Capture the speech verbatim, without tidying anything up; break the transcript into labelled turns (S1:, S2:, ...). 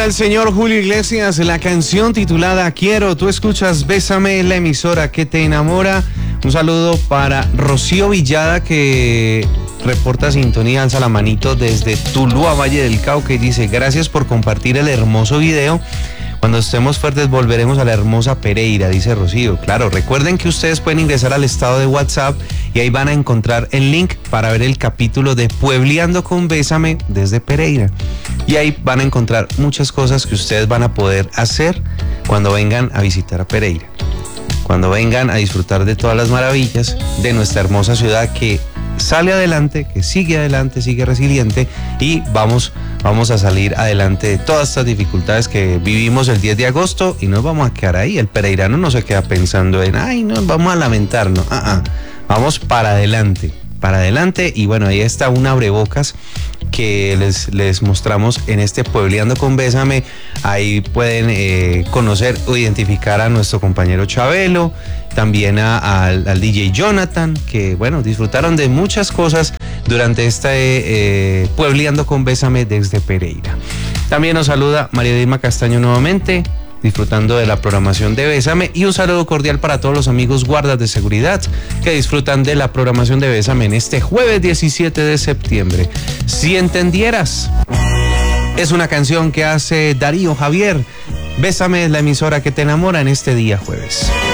S1: el señor Julio Iglesias, la canción titulada Quiero. Tú escuchas Bésame, la emisora que te enamora. Un saludo para Rocío Villada, que reporta sintonía, alza la manito desde Tuluá, Valle del Cauca, y dice: gracias por compartir el hermoso video. Cuando estemos fuertes volveremos a la hermosa Pereira, dice Rocío. Claro, recuerden que ustedes pueden ingresar al estado de WhatsApp y ahí van a encontrar el link para ver el capítulo de Puebleando con Bésame desde Pereira. Y ahí van a encontrar muchas cosas que ustedes van a poder hacer cuando vengan a visitar a Pereira, cuando vengan a disfrutar de todas las maravillas de nuestra hermosa ciudad que sale adelante, que sigue adelante, sigue resiliente, y vamos, vamos a salir adelante de todas estas dificultades que vivimos el diez de agosto, y nos vamos a quedar ahí. El pereirano no se queda pensando en, ay, no, vamos a lamentarnos. Uh-uh. Vamos para adelante, para adelante, y bueno, ahí está un abrebocas que les, les mostramos en este Puebleando con Bésame. Ahí pueden eh, conocer o identificar a nuestro compañero Chabelo, también a, a, al D J Jonathan, que bueno, disfrutaron de muchas cosas durante este eh, Puebleando con Bésame desde Pereira. También nos saluda María Dilma Castaño nuevamente, disfrutando de la programación de Bésame, y un saludo cordial para todos los amigos guardas de seguridad que disfrutan de la programación de Bésame en este jueves diecisiete de septiembre. Si entendieras, es una canción que hace Darío Javier. Bésame es la emisora que te enamora en este día jueves.